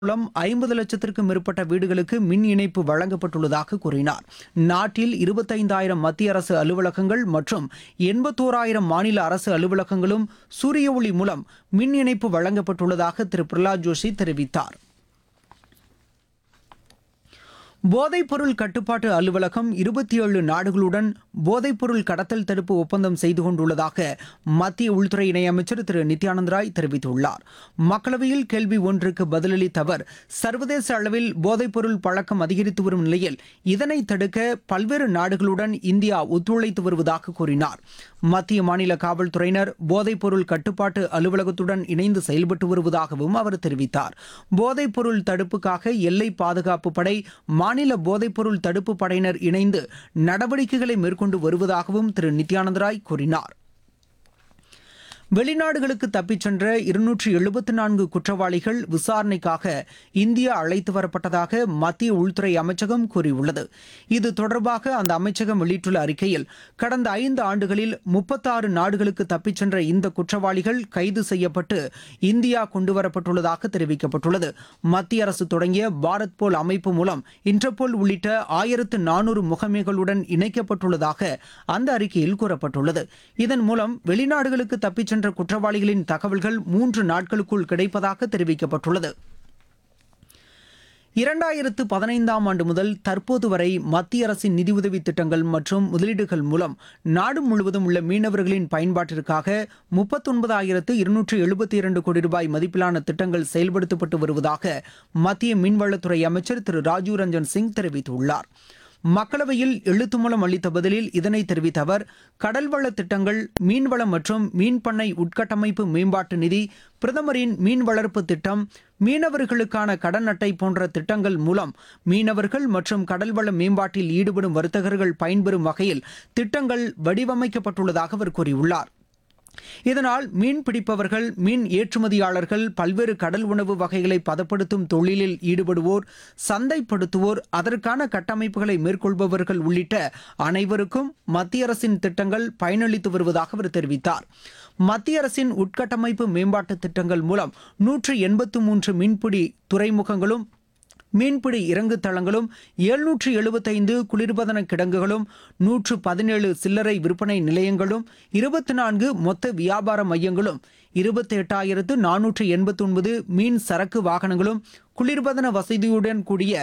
மூலம் 50 லட்சத்திற்கும் மேற்பட்ட வீடுகளுக்கு மின் இணைப்பு வழங்கப்பட்டுள்ளதாக கூறினார். நாட்டில் 25,000 மத்திய அரசு அலுவலகங்கள் மற்றும் 81,000 மாநில அரசு அலுவலகங்களும் சூரிய ஒளி மூலம் மின் இணைப்பு வழங்கப்பட்டுள்ளதாக திரு பிரகலாத் ஜோஷி தெரிவித்தார். போதைப்பொருள் கட்டுப்பாட்டு அலுவலகம் 27 நாடுகளுடன் போதைப்பொருள் கடத்தல் தடுப்பு ஒப்பந்தம் செய்து கொண்டுள்ளதாக மத்திய உள்துறை இணையமைச்சர் திரு நித்யானந்த் ராய் தெரிவித்துள்ளார். மக்களவையில் கேள்வி ஒன்றுக்கு பதிலளித்த அவர், சர்வதேச அளவில் போதைப்பொருள் பழக்கம் அதிகரித்து வரும் நிலையில் இதனை தடுக்க பல்வேறு நாடுகளுடன் இந்தியா ஒத்துழைத்து வருவதாக கூறினார். மத்திய மாநில காவல்துறையினர் போதைப்பொருள் கட்டுப்பாட்டு அலுவலகத்துடன் இணைந்து செயல்பட்டு வருவதாகவும் அவர் தெரிவித்தார். போதைப்பொருள் தடுப்புக்காக எல்லை பாதுகாப்பு படை, மாநில போதைப்பொருள் தடுப்பு படையினர் இணைந்து நடவடிக்கைகளை மேற்கொண்டு வருவதாகவும் திரு நித்யானந்த் ராய் கூறினார். வெளிநாடுகளுக்கு தப்பிச் சென்ற 274 குற்றவாளிகள் விசாரணைக்காக இந்தியா அழைத்து வரப்பட்டதாக மத்திய உள்துறை அமைச்சகம் கூறியுள்ளது. இது தொடர்பாக அந்த அமைச்சகம் வெளியிட்டுள்ள அறிக்கையில், கடந்த 5 ஆண்டுகளில் 36 நாடுகளுக்கு தப்பிச் சென்ற இந்த குற்றவாளிகள் கைது செய்யப்பட்டு இந்தியா கொண்டுவரப்பட்டுள்ளதாக தெரிவிக்கப்பட்டுள்ளது. மத்திய அரசு தொடங்கிய பாரத் போல் அமைப்பு மூலம் இன்டர்போல் உள்ளிட்ட 1400 முகமைகளுடன் இணைக்கப்பட்டுள்ளதாக அந்த அறிக்கையில் கூறப்பட்டுள்ளது. இதன் மூலம் வெளிநாடுகளுக்கு தப்பிச் சென்ற குற்றவாளிகளின் தகவல்கள் 3 நாட்களுக்குள் கிடைப்பதாக தெரிவிக்கப்பட்டுள்ளது. 2015ஆம் ஆண்டு முதல் தற்போது வரை மத்திய அரசின் நிதியுதவி திட்டங்கள் மற்றும் முதலீடுகள் மூலம் நாடு முழுவதும் உள்ள மீனவர்களின் பயன்பாட்டிற்காக 39,272 கோடி ரூபாய் மதிப்பிலான திட்டங்கள் செயல்படுத்தப்பட்டு வருவதாக மத்திய மீன்வளத்துறை அமைச்சர் திரு ராஜீவ் ரஞ்சன் சிங் தெரிவித்துள்ளார். மக்களவையில் எழுத்து மூலம் அளித்த பதிலில் இதனை தெரிவித்த அவர், கடல்வள திட்டங்கள், மீன்வளம் மற்றும் மீன்பண்ணை உட்கட்டமைப்பு மேம்பாட்டு நிதி, பிரதமரின் மீன் வளர்ப்பு திட்டம், மீனவர்களுக்கான கடன் அட்டை போன்ற திட்டங்கள் மூலம் மீனவர்கள் மற்றும் கடல்வள மேம்பாட்டில் ஈடுபடும் வர்த்தகர்கள் பயன்பெறும் வகையில் திட்டங்கள் வடிவமைக்கப்பட்டுள்ளதாக அவர் கூறியுள்ளார். இதனால் மீன் பிடிப்பவர்கள், மீன் ஏற்றுமதியாளர்கள், பல்வேறு கடல் உணவு வகைகளை பதப்படுத்தும் தொழிலில் ஈடுபடுவோர், சந்தைப்படுத்துவோர், அதற்கான கட்டமைப்புகளை மேற்கொள்பவர்கள் உள்ளிட்ட அனைவருக்கும் மத்திய அரசின் திட்டங்கள் பயனளித்து வருவதாக அவர் தெரிவித்தார். மத்திய அரசின் உட்கட்டமைப்பு மேம்பாட்டு திட்டங்கள் மூலம் 183 மீன்பிடி துறைமுகங்களும், மீன்பிடி இறங்கு தளங்களும், 775 குளிர்பதன கிடங்குகளும், 117 சில்லறை விற்பனை நிலையங்களும், 24 மொத்த வியாபார மையங்களும், 28,489 மீன் சரக்கு வாகனங்களும், குளிர்பதன வசதியுடன் கூடிய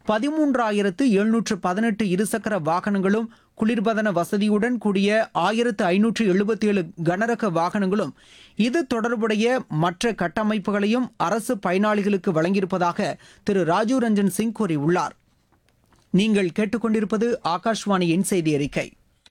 13,718 இருசக்கர வாகனங்களும், குளிர்பதன வசதியுடன் கூடிய 1,577 கனரக வாகனங்களும், இது தொடர்புடைய மற்ற கட்டமைப்புகளையும் அரசு பயனாளிகளுக்கு வழங்கியிருப்பதாக திரு ராஜீவ் ரஞ்சன் சிங் கூறியுள்ளார். நீங்கள் கேட்டுக்கொண்டிருப்பது ஆகாஷ்வாணியின் செய்தி அறிக்கை.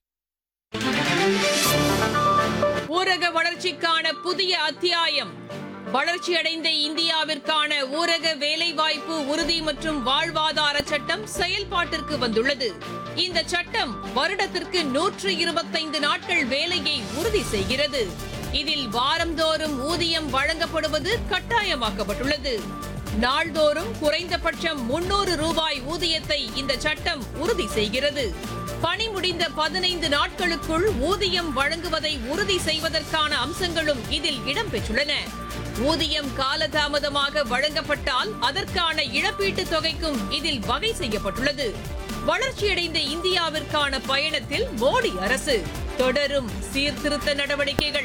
ஊரக வளர்ச்சிக்கான புதிய அத்தியாயம். வளர்ச்சியடைந்த இந்தியாவிற்கான ஊரக வேலைவாய்ப்பு உறுதி மற்றும் வாழ்வாதார சட்டம் செயல்பாட்டிற்கு வந்துள்ளது. இந்த சட்டம் வருடத்திற்கு 125 நாட்கள் வேலையை உறுதி செய்கிறது. இதில் வாரந்தோறும் ஊதியம் வழங்கப்படுவது கட்டாயமாக்கப்பட்டுள்ளது. நாள்தோறும் குறைந்தபட்சம் 300 ரூபாய் ஊதியத்தை இந்த சட்டம் உறுதி செய்கிறது. பணி முடிந்த 15 நாட்களுக்குள் ஊதியம் வழங்குவதை உறுதி செய்வதற்கான அம்சங்களும் இதில் இடம்பெற்றுள்ளன. ஊதியம் காலதாமதமாக வழங்கப்பட்டால் அதற்கான இழப்பீட்டுத் தொகைக்கும் இதில் வகை செய்யப்பட்டுள்ளது. வளர்ச்சியடைந்த இந்தியாவிற்கான பயணத்தில் மோடி அரசு தொடரும் சீர்திருத்த நடவடிக்கைகள்.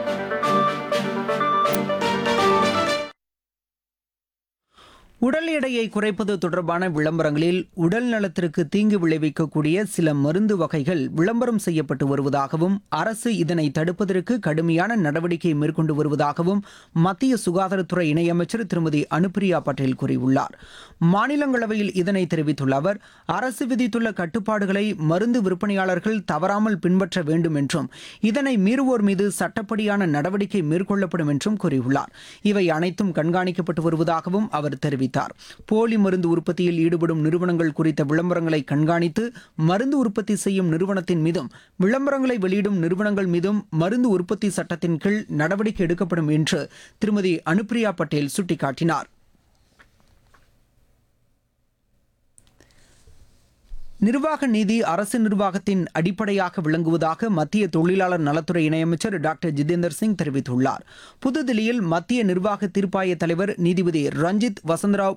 உடல் எடையை குறைப்பது தொடர்பான விளம்பரங்களில் உடல் நலத்திற்கு தீங்கு விளைவிக்கக்கூடிய சில மருந்து வகைகள் விளம்பரம் செய்யப்பட்டு வருவதாகவும், அரசு இதனை தடுப்பதற்கு கடுமையான நடவடிக்கை மேற்கொண்டு வருவதாகவும் மத்திய சுகாதாரத்துறை இணையமைச்சர் திருமதி அனுப்பிரியா பட்டேல் கூறியுள்ளார். மாநிலங்களவையில் இதனை தெரிவித்துள்ள அவர், அரசு விதித்துள்ள கட்டுப்பாடுகளை மருந்து விற்பனையாளர்கள் தவறாமல் பின்பற்ற வேண்டும் என்றும், இதனை மீறுவோர் மீது சட்டப்படியான நடவடிக்கை மேற்கொள்ளப்படும் என்றும் கூறியுள்ளார். இவை அனைத்தும் கண்காணிக்கப்பட்டு வருவதாகவும் அவர் தெரிவித்தார். போலி மருந்து உற்பத்தியில் ஈடுபடும் நிறுவனங்கள் குறித்த விளம்பரங்களை கண்காணித்து மருந்து உற்பத்தி செய்யும் நிறுவனத்தின் மீதும், விளம்பரங்களை வெளியிடும் நிறுவனங்கள் மீதும் மருந்து உற்பத்தி சட்டத்தின் கீழ் நடவடிக்கை எடுக்கப்படும் என்று திருமதி அனுப்பிரியா பட்டேல் சுட்டிக்காட்டினார். நிர்வாக நீதி அரசு நிர்வாகத்தின் அடிப்படையாக விளங்குவதாக மத்திய தொழிலாளர் நலத்துறை இணையமைச்சர் டாக்டர் ஜிதேந்தர் சிங் தெரிவித்துள்ளார். புதுதில்லியில் மத்திய நிர்வாக தீர்ப்பாய தலைவர் நீதிபதி ரஞ்சித் வசந்தராவ்